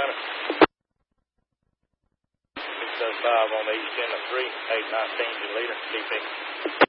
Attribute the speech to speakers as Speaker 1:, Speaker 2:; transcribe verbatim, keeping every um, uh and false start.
Speaker 1: center. six oh five on the east end of three, eight nineteen, your leader, T P.